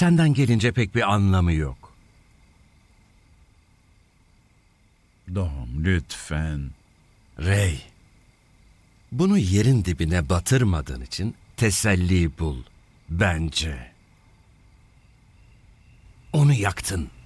senden gelince pek bir anlamı yok. Dom, lütfen. Ray, bunu yerin dibine batırmadığın için teselli bul bence. Onu yaktın.